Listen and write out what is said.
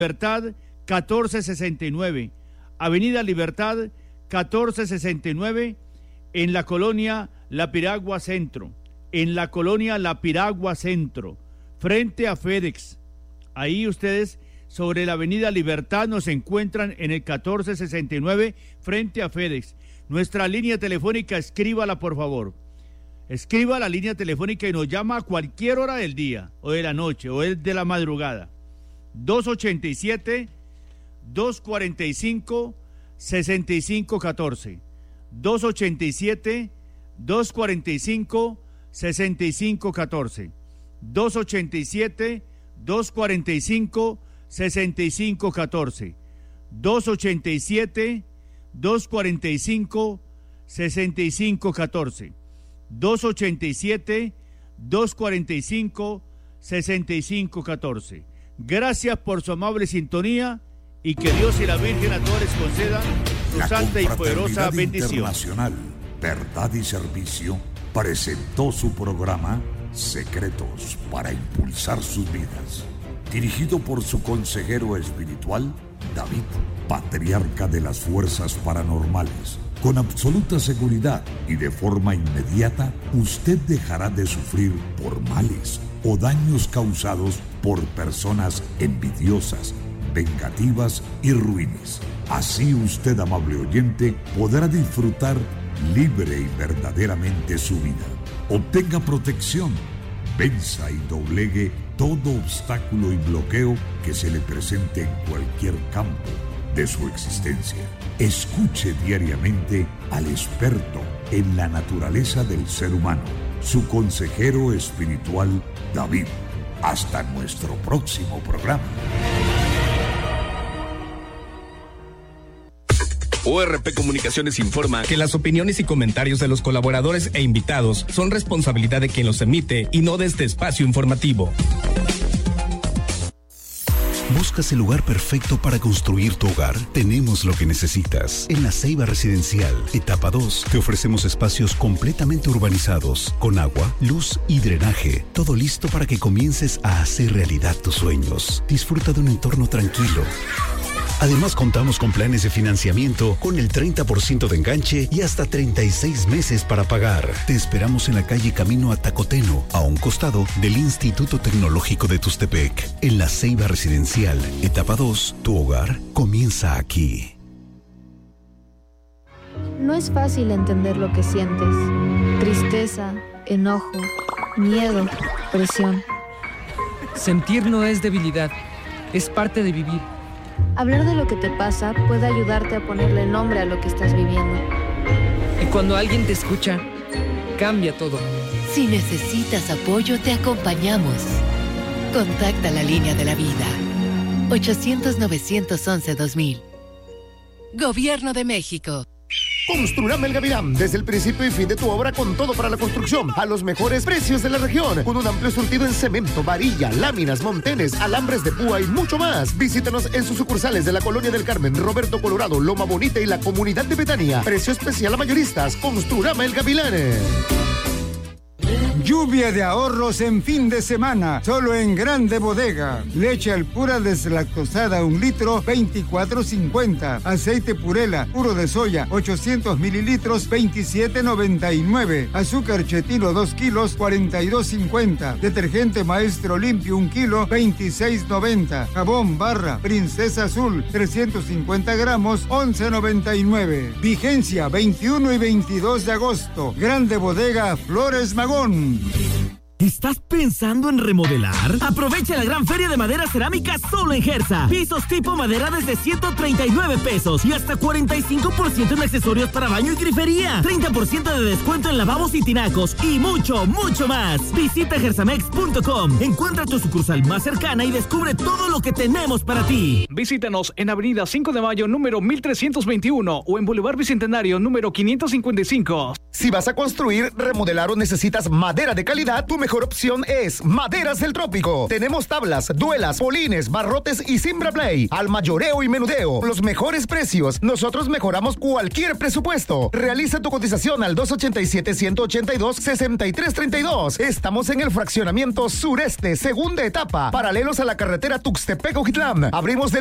Libertad 1469, Avenida Libertad 1469, en la colonia La Piragua Centro, frente a FedEx. Ahí ustedes sobre la Avenida Libertad nos encuentran en el 1469 frente a FedEx. Nuestra línea telefónica, escríbala por favor. Escriba la línea telefónica y nos llama a cualquier hora del día, o de la noche, o de la madrugada. 287-245-6514. 287-245-6514. 287-245-6514. 287-245-6514. 287-245-6514. Gracias por su amable sintonía y que Dios y la Virgen a todos les conceda su santa y poderosa bendición. Internacional, Verdad y Servicio presentó su programa Secretos para Impulsar Sus Vidas, dirigido por su consejero espiritual, David, patriarca de las fuerzas paranormales. Con absoluta seguridad y de forma inmediata, usted dejará de sufrir por males o daños causados por personas envidiosas, vengativas y ruines. Así usted, amable oyente, podrá disfrutar libre y verdaderamente su vida. Obtenga protección, venza y doblegue todo obstáculo y bloqueo que se le presente en cualquier campo de su existencia. Escuche diariamente al experto en la naturaleza del ser humano, su consejero espiritual, David. Hasta nuestro próximo programa. ORP Comunicaciones informa que las opiniones y comentarios de los colaboradores e invitados son responsabilidad de quien los emite y no de este espacio informativo. ¿Buscas el lugar perfecto para construir tu hogar? Tenemos lo que necesitas. En La Ceiba Residencial, etapa 2, te ofrecemos espacios completamente urbanizados, con agua, luz y drenaje. Todo listo para que comiences a hacer realidad tus sueños. Disfruta de un entorno tranquilo. Además, contamos con planes de financiamiento con el 30% de enganche y hasta 36 meses para pagar. Te esperamos en la calle Camino a Tacoteno, a un costado del Instituto Tecnológico de Tustepec. En La Ceiba Residencial, etapa 2, tu hogar comienza aquí. No es fácil entender lo que sientes. Tristeza, enojo, miedo, presión. Sentir no es debilidad, es parte de vivir. Hablar de lo que te pasa puede ayudarte a ponerle nombre a lo que estás viviendo. Y cuando alguien te escucha, cambia todo. Si necesitas apoyo, te acompañamos. Contacta la línea de la vida. 800-911-2000. Gobierno de México. Construrama El Gavilán, desde el principio y fin de tu obra, con todo para la construcción, a los mejores precios de la región, con un amplio surtido en cemento, varilla, láminas, montenes, alambres de púa y mucho más. Visítanos en sus sucursales de la Colonia del Carmen, Roberto Colorado, Loma Bonita y la Comunidad de Betania. Precio especial a mayoristas. Construrama El Gavilán. Lluvia de ahorros en fin de semana, solo en Grande Bodega. Leche Alpura deslactosada 1 litro, 24.50. Aceite Purela, puro de soya, 800 mililitros, 27.99. Azúcar Chetino 2 kilos, 42.50. Detergente Maestro Limpio 1 kilo, 26.90. Jabón Barra Princesa Azul, 350 gramos, 11.99. Vigencia 21 y 22 de agosto. Grande Bodega Flores Magón. ¿Estás pensando en remodelar? Aprovecha la gran feria de madera cerámica solo en Gersa. Pisos tipo madera desde 139 pesos y hasta 45% en accesorios para baño y grifería. 30% de descuento en lavabos y tinacos y mucho, mucho más. Visita gersamex.com. Encuentra tu sucursal más cercana y descubre todo lo que tenemos para ti. Visítanos en Avenida 5 de Mayo, número 1321 o en Boulevard Bicentenario, número 555. Si vas a construir, remodelar o necesitas madera de calidad, tu mejor opción es Maderas del Trópico. Tenemos tablas, duelas, polines, barrotes y Simbra Play. Al mayoreo y menudeo. Los mejores precios. Nosotros mejoramos cualquier presupuesto. Realiza tu cotización al 287-182-6332. Estamos en el fraccionamiento sureste, segunda etapa, paralelos a la carretera Tuxtepec-Ojitlán. Abrimos de